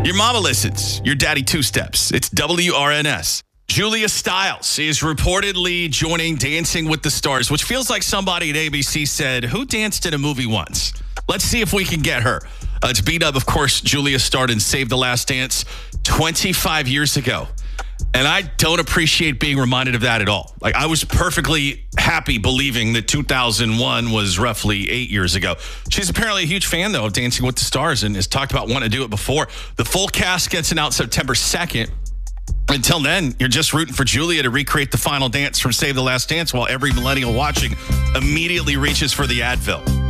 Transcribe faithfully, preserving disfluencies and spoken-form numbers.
Your mama listens. Your daddy two steps. It's W R N S. Julia Stiles is reportedly joining Dancing with the Stars, which feels like somebody at A B C said, who danced in a movie once? Let's see if we can get her. Uh, it's B-Dub, of course. Julia starred in Save the Last Dance twenty-five years ago. And I don't appreciate being reminded of that at all. Like, I was perfectly happy believing that two thousand one was roughly eight years ago. She's apparently a huge fan, though, of Dancing with the Stars and has talked about wanting to do it before. The full cast gets announced September second. Until then, you're just rooting for Julia to recreate the final dance from Save the Last Dance while every millennial watching immediately reaches for the Advil.